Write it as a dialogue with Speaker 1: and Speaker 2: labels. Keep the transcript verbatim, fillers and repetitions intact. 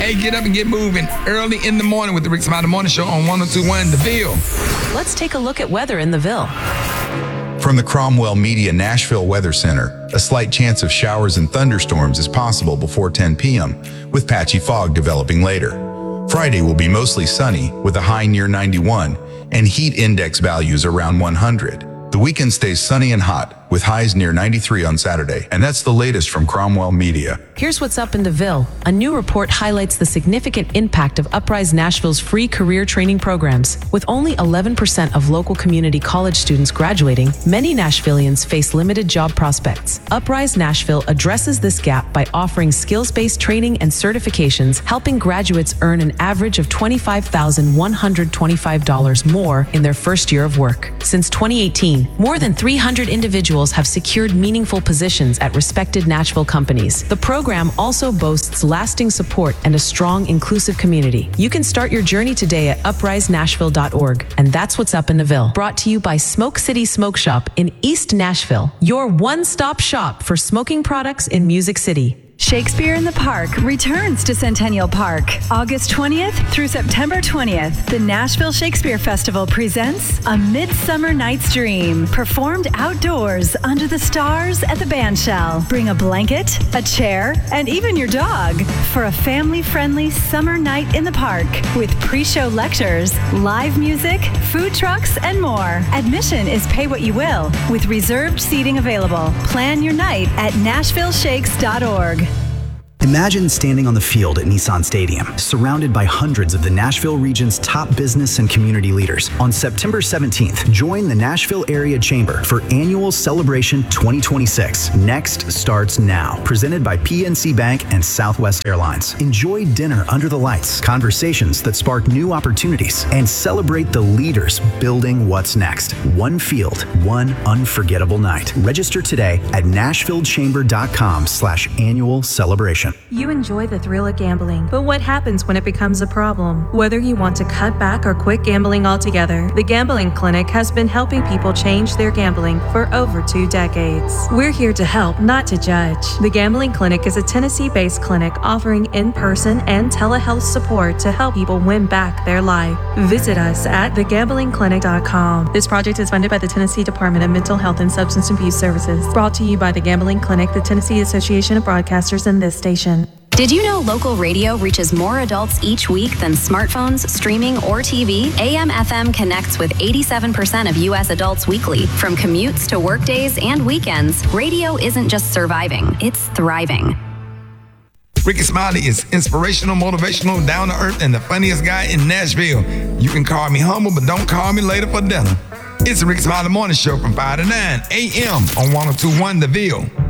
Speaker 1: Hey, get up and get moving early in the morning with the Rick Smiley Morning Show on one oh two point one The Ville.
Speaker 2: Let's take a look at weather in the Ville.
Speaker 3: From the Cromwell Media Nashville Weather Center, a slight chance of showers and thunderstorms is possible before ten p.m., with patchy fog developing later. Friday will be mostly sunny, with a high near ninety-one, and heat index values around one hundred. The weekend stays sunny and hot, with highs near ninety-three on Saturday. And that's the latest from Cromwell Media.
Speaker 2: Here's what's up in the Ville. A new report highlights the significant impact of Uprise Nashville's free career training programs. With only eleven percent of local community college students graduating, many Nashvillians face limited job prospects. Uprise Nashville addresses this gap by offering skills-based training and certifications, helping graduates earn an average of twenty-five thousand one hundred twenty-five dollars more in their first year of work. Since twenty eighteen, more than three hundred individuals have secured meaningful positions at respected Nashville companies. The program also boasts lasting support and a strong, inclusive community. You can start your journey today at uprise nashville dot org. And that's what's up in the Ville. Brought to you by Smoke City Smoke Shop in East Nashville, your one-stop shop for smoking products in Music City.
Speaker 4: Shakespeare in the Park returns to Centennial Park August twentieth through September twentieth. The Nashville Shakespeare Festival presents A Midsummer Night's Dream, performed outdoors under the stars at the Bandshell. Bring a blanket, a chair, and even your dog for a family-friendly summer night in the park with pre-show lectures, live music, food trucks, and more. Admission is pay what you will with reserved seating available. Plan your night at nashville shakes dot org.
Speaker 5: Imagine standing on the field at Nissan Stadium, surrounded by hundreds of the Nashville region's top business and community leaders. On September seventeenth, join the Nashville Area Chamber for Annual Celebration twenty twenty-six. Next starts now. Presented by P N C Bank and Southwest Airlines. Enjoy dinner under the lights, conversations that spark new opportunities, and celebrate the leaders building what's next. One field, one unforgettable night. Register today at nashville chamber dot com slash annual celebration.
Speaker 6: You enjoy the thrill of gambling, but what happens when it becomes a problem? Whether you want to cut back or quit gambling altogether, the Gambling Clinic has been helping people change their gambling for over two decades. We're here to help, not to judge. The Gambling Clinic is a Tennessee-based clinic offering in-person and telehealth support to help people win back their life. Visit us at the gambling clinic dot com. This project is funded by the Tennessee Department of Mental Health and Substance Abuse Services. Brought to you by the Gambling Clinic, the Tennessee Association of Broadcasters, and this station.
Speaker 7: Did you know local radio reaches more adults each week than smartphones, streaming, or T V? A M F M connects with eighty-seven percent of U S adults weekly. From commutes to work days and weekends, radio isn't just surviving, it's thriving.
Speaker 1: Ricky Smiley is inspirational, motivational, down to earth, and the funniest guy in Nashville. You can call me humble, but don't call me later for dinner. It's the Ricky Smiley Morning Show from five to nine a.m. on one oh two point one The Ville.